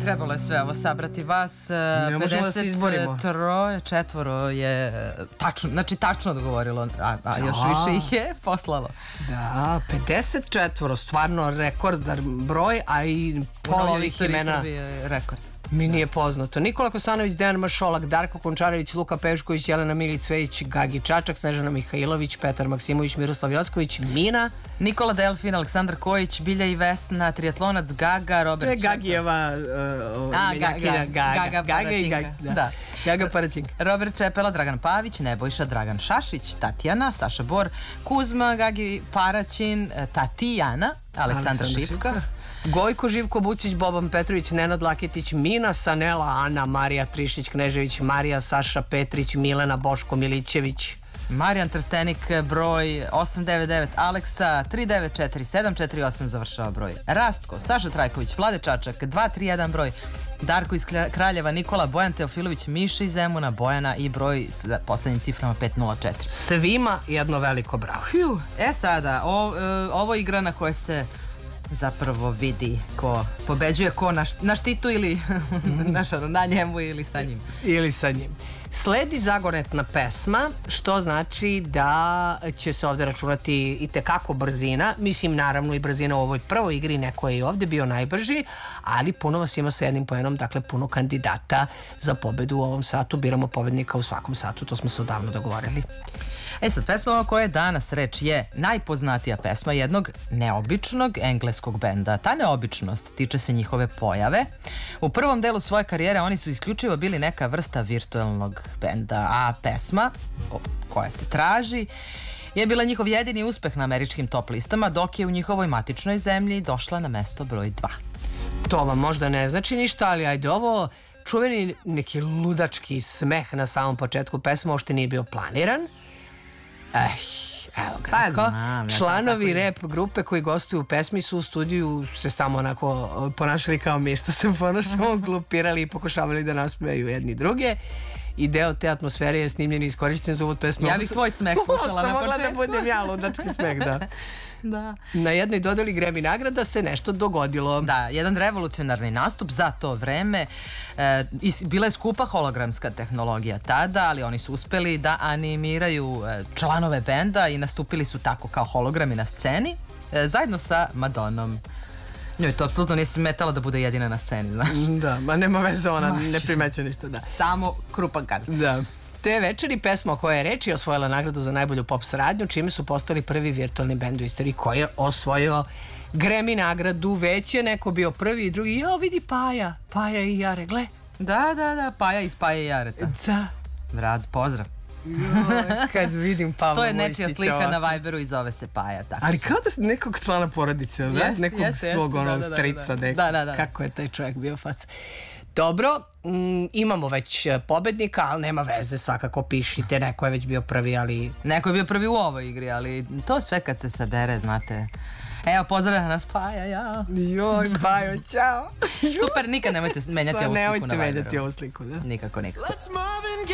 trebalo je sve ovo sabrati vas. Ne možemo da se izborimo. 54 je tačno, znači tačno odgovorilo, a još više ih je poslalo. Da, 54, stvarno rekordan broj, a i pola ovih imena rekord. Mi nije poznato. Nikola Kosanović, Dejan Mašolak, Darko Končarević, Luka Pešković, Jelena Milić-Cvejić, Gagi Čačak, Snežana Mihajlović, Petar Maksimović, Miroslav Jocković, Mina, Nikola Delfin, Aleksandar Kojić, Bilja i Vesna, triatlonac Gaga, Robert Čepel. To je Gagijeva menjakinja Gaga i Gaga. Gaga Paraćinka. Robert Čepela, Dragan Pavić, Nebojša, Dragan Šašić, Tatjana, Saša Bor, Kuzma, Gagi Paraćin, Tatijana, Aleksandar Šipka, Gojko Živko Bucić, Boban Petrović, Nenad Laketić, Mina, Sanela, Ana, Marija Trišić, Knežević, Marija, Saša Petrić, Milena, Boško Milićević, Marijan Trstenik, broj 899, Aleksa 394748 završava broj, Rastko, Saša Trajković, Vlade Čačak 231 broj, Darko iz Kraljeva, Nikola, Bojan Teofilović, Miša iz Zemuna, Bojana i broj s poslednjim ciframa 504. Svima jedno veliko bravo. Sada, ovo je igra na kojoj se zapravo vidi ko pobeđuje, ko na štitu ili na njemu ili sa njim. Ili sa njim. Sledi zagonetna pesma, što znači da će se ovde računati i tekako brzina. Mislim, naravno i brzina u ovoj prvoj igri, neko je i ovde bio najbrži, ali puno vas ima sa jednim poenom, dakle puno kandidata za pobedu u ovom satu. Biramo pobednika u svakom satu, to smo se odavno dogovorili. Sad, pesma o kojoj je danas reč je najpoznatija pesma jednog neobičnog engleskog benda. Ta neobičnost tiče se njihove pojave. U prvom delu svoje karijere oni su isključivo bili neka vrsta virtualnog benda, a pesma koja se traži je bila njihov jedini uspeh na američkim top listama, dok je u njihovoj matičnoj zemlji došla na mesto broj 2. To vam možda ne znači ništa, ali ajde, ovo čuveni neki ludački smeh na samom početku pesma uopšte nije bio planiran. Evo kako. Članovi rap grupe koji gostuju u pesmi su u studiju se samo onako ponašali kao mi što se ponašamo, glupirali i pokušavali da nasmeju jedni druge. I deo te atmosfere je snimljen i iskorišćen za uvod pesmu. Ja bih tvoj smeh slušala na početku. Sam mogla da budem ja ludački smeh, da. Da. Na jednoj dodeli Grammy nagrada se nešto dogodilo. Da, jedan revolucionarni nastup za to vreme. Bila je skupa hologramska tehnologija tada, ali oni su uspeli da animiraju članove benda i nastupili su tako kao hologrami na sceni, zajedno sa Madonom. Njoj to apsolutno nije smetalo da bude jedina na sceni, znaš. Da, ma nema veze, ona ne primeće ništa, da. Samo krupan kadar. Da. Te večeri pesma o kojoj je reč je osvojila nagradu za najbolju pop saradnju, čime su postali prvi virtualni bend u istoriji koji je osvojio Grammy nagradu. Već je neko bio prvi i drugi. Jo, vidi Paja i Jare, gle. Da, Paja iz Paja i Jareta. Da. Brad, pozdrav. Kad vidim Pavla to je Vojsića. nečija slika na Viberu i zove se Paja. Ali kao da nekog člana porodice, nekog svog strica. Da. Kako je taj čovjek bio fac. Dobro, imamo već pobednika, ali nema veze, svakako pišite, neko je već bio prvi, ali... Neko je bio prvi u ovoj igri, ali to sve kad se sabere, znate... Evo, pozdravljam nas Paja, ja. Joj, Pajo, čao. Super, nikad nemojte menjati ovu sliku na Viberu. Nemojte menjati ovu sliku, da. Nikako.